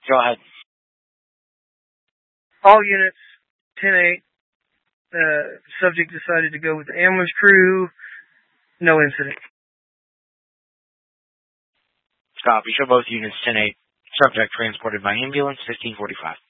Go ahead. All units, 10-8. Subject decided to go with the ambulance crew. No incident. Copy. Show both units 10-8. Subject transported by ambulance 1545.